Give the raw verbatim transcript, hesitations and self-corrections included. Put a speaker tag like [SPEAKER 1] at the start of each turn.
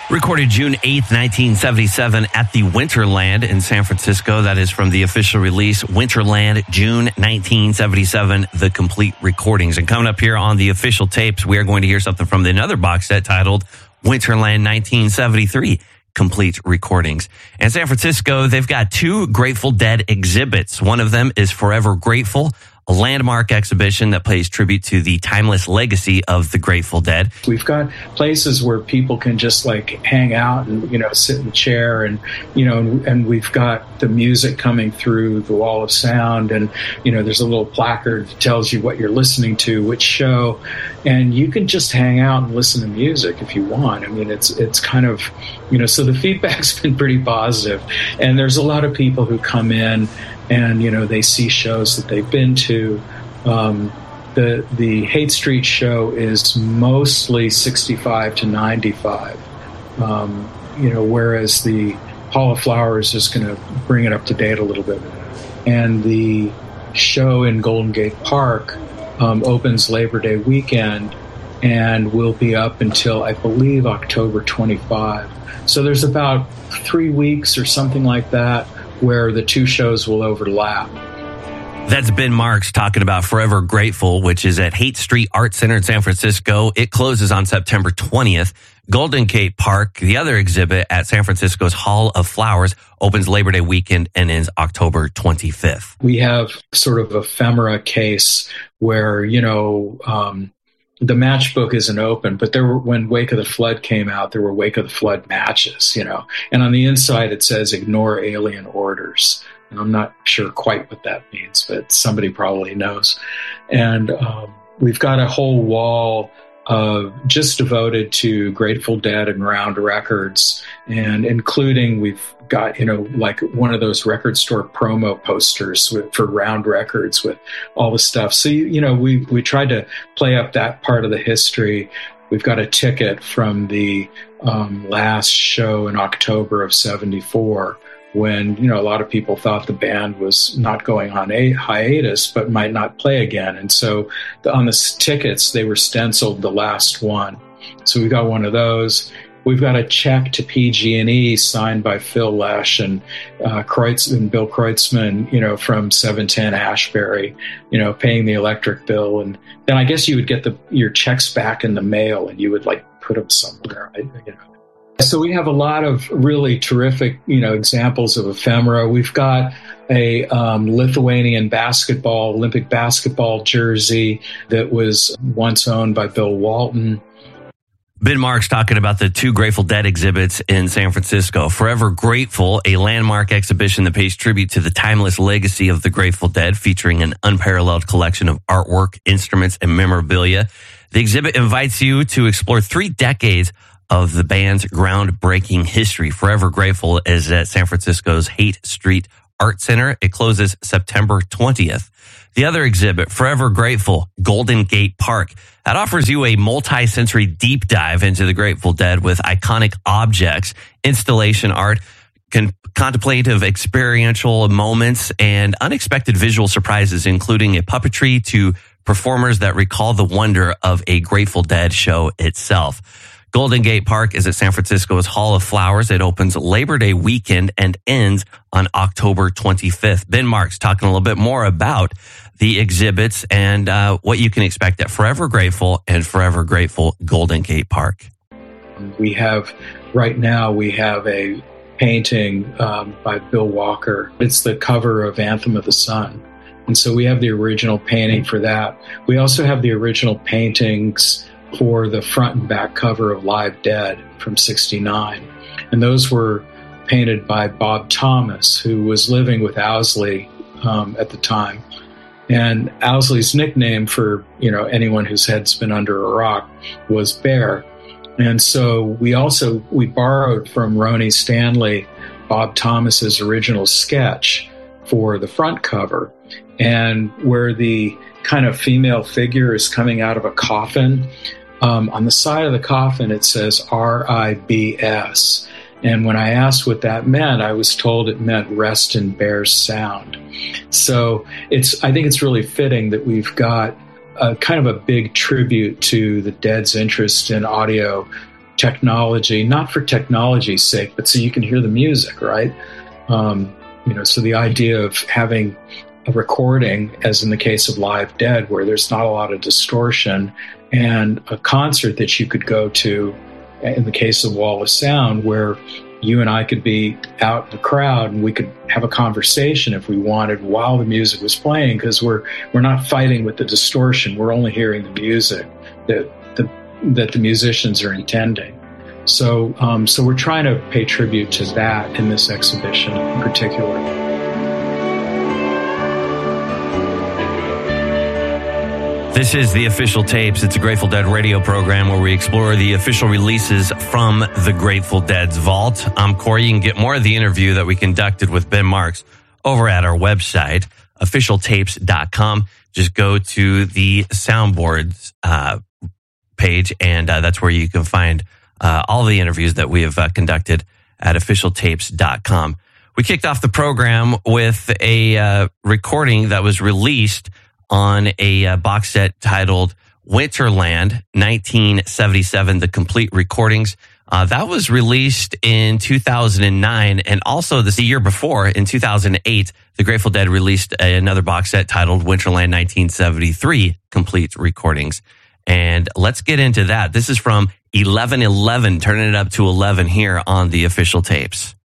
[SPEAKER 1] Recorded June eighth, nineteen seventy-seven at the Winterland in San Francisco. That is from the official release, Winterland, June nineteen seventy-seven, the complete recordings. And coming up here on the official tapes, we are going to hear something from another box set titled Winterland nineteen seventy-three, complete recordings. And San Francisco, they've got two Grateful Dead exhibits. One of them is Forever Grateful, a landmark exhibition that pays tribute to the timeless legacy of the Grateful Dead.
[SPEAKER 2] We've got places where people can just like hang out and, you know, sit in the chair and, you know, and, and we've got the music coming through the wall of sound and, you know, there's a little placard that tells you what you're listening to, which show, and you can just hang out and listen to music if you want. I mean, it's, it's kind of, you know, so the feedback's been pretty positive, and there's a lot of people who come in and, you know, they see shows that they've been to. Um, the the Haight Street show is mostly sixty-five to ninety-five, um, you know, whereas the Hall of Flowers is going to bring it up to date a little bit. And the show in Golden Gate Park um, opens Labor Day weekend and will be up until, I believe, October twenty-fifth. So there's about three weeks or something like that where the two shows will overlap.
[SPEAKER 1] That's Ben Marks talking about Forever Grateful, which is at Haight Street Art Center in San Francisco. It closes on September twentieth. Golden Gate Park, the other exhibit at San Francisco's Hall of Flowers, opens Labor Day weekend and ends October twenty-fifth.
[SPEAKER 2] We have sort of ephemera case where, you know, um, the matchbook isn't open, but there were, when Wake of the Flood came out, there were Wake of the Flood matches, you know, and on the inside it says ignore alien orders. And I'm not sure quite what that means, but somebody probably knows. And um, we've got a whole wall uh, just devoted to Grateful Dead and Round Records, and including we've got, you know, like one of those record store promo posters with, for Round Records with all the stuff. So, you, you know, we, we tried to play up that part of the history. We've got a ticket from the um, last show in October of seventy-four, when, you know, a lot of people thought the band was not going on a hiatus, but might not play again. And so the, on the tickets, they were stenciled the last one. So we got one of those. We've got a check to P G and E signed by Phil Lesh and uh, Kreutz and Bill Kreutzmann, you know, from seven ten Ashbury, you know, paying the electric bill. And then I guess you would get the your checks back in the mail and you would like put them somewhere, you know. So we have a lot of really terrific, you know, examples of ephemera. We've got a um, Lithuanian basketball, Olympic basketball jersey that was once owned by Bill Walton.
[SPEAKER 1] Ben Marks talking about the two Grateful Dead exhibits in San Francisco. Forever Grateful, a landmark exhibition that pays tribute to the timeless legacy of the Grateful Dead, featuring an unparalleled collection of artwork, instruments, and memorabilia. The exhibit invites you to explore three decades of the band's groundbreaking history. Forever Grateful is at San Francisco's Haight Street Art Center. It closes September twentieth. The other exhibit, Forever Grateful, Golden Gate Park, that offers you a multi-sensory deep dive into the Grateful Dead with iconic objects, installation art, con- contemplative experiential moments, and unexpected visual surprises, including a puppetry to performers that recall the wonder of a Grateful Dead show itself. Golden Gate Park is at San Francisco's Hall of Flowers. It opens Labor Day weekend and ends on October twenty-fifth. Ben Marks talking a little bit more about the exhibits and uh, what you can expect at Forever Grateful and Forever Grateful Golden Gate Park.
[SPEAKER 2] We have, right now, we have a painting um, by Bill Walker. It's the cover of Anthem of the Sun. And so we have the original painting for that. We also have the original paintings for the front and back cover of Live Dead from sixty-nine. And those were painted by Bob Thomas, who was living with Owsley um, at the time. And Owsley's nickname for, you know, anyone whose head's been under a rock was Bear. And so we also, we borrowed from Ronnie Stanley, Bob Thomas's original sketch for the front cover. And where the kind of female figure is coming out of a coffin, Um, on the side of the coffin, it says R I B S. And when I asked what that meant, I was told it meant rest in Bear's sound. So it's, I think it's really fitting that we've got a kind of a big tribute to the Dead's interest in audio technology, not for technology's sake, but so you can hear the music, right? Um, you know, so the idea of having a recording, as in the case of Live Dead, where there's not a lot of distortion, and a concert that you could go to, in the case of Wall of Sound, where you and I could be out in the crowd and we could have a conversation if we wanted while the music was playing, because we're we're not fighting with the distortion. We're only hearing the music that the that the musicians are intending. So um, so we're trying to pay tribute to that in this exhibition in particular.
[SPEAKER 1] This is The Official Tapes. It's a Grateful Dead radio program where we explore the official releases from the Grateful Dead's vault. I'm Corey. You can get more of the interview that we conducted with Ben Marks over at our website, official tapes dot com. Just go to the soundboards uh, page, and uh, that's where you can find uh, all the interviews that we have uh, conducted at official tapes dot com. We kicked off the program with a uh, recording that was released on a uh, box set titled Winterland nineteen seventy-seven, The Complete Recordings. Uh, that was released in two thousand nine, and also this the year before, in two thousand eight, the Grateful Dead released a, another box set titled Winterland nineteen seventy-three, Complete Recordings. And let's get into that. This is from eleven eleven, turning it up to eleven here on The Official Tapes.